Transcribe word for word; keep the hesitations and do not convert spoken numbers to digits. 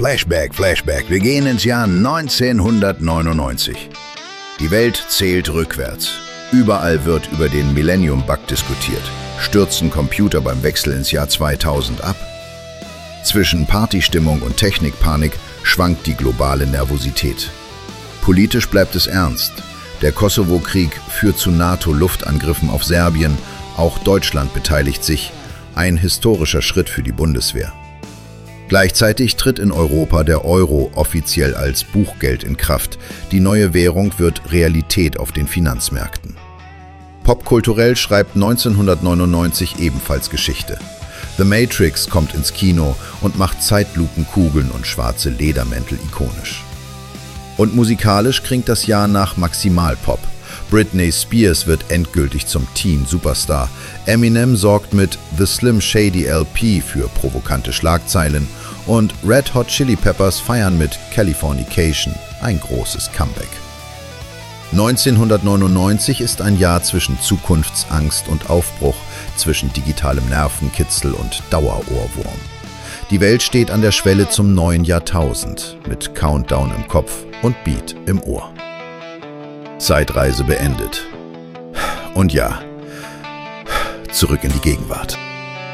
Flashback, Flashback. Wir gehen ins Jahr neunzehnhundertneunundneunzig. Die Welt zählt rückwärts. Überall wird über den Millennium-Bug diskutiert. Stürzen Computer beim Wechsel ins Jahr zweitausend ab? Zwischen Partystimmung und Technikpanik schwankt die globale Nervosität. Politisch bleibt es ernst. Der Kosovo-Krieg führt zu NATO-Luftangriffen auf Serbien. Auch Deutschland beteiligt sich. Ein historischer Schritt für die Bundeswehr. Gleichzeitig tritt in Europa der Euro offiziell als Buchgeld in Kraft. Die neue Währung wird Realität auf den Finanzmärkten. Popkulturell schreibt neunzehnhundertneunundneunzig ebenfalls Geschichte. The Matrix kommt ins Kino und macht Zeitlupenkugeln und schwarze Ledermäntel ikonisch. Und musikalisch klingt das Jahr nach Maximalpop. Britney Spears wird endgültig zum Teen-Superstar. Eminem sorgt mit The Slim Shady L P für provokante Schlagzeilen und Red Hot Chili Peppers feiern mit Californication ein großes Comeback. neunzehnhundertneunundneunzig ist ein Jahr zwischen Zukunftsangst und Aufbruch, zwischen digitalem Nervenkitzel und Dauerohrwurm. Die Welt steht an der Schwelle zum neuen Jahrtausend, mit Countdown im Kopf und Beat im Ohr. Zeitreise beendet. Und ja, zurück in die Gegenwart.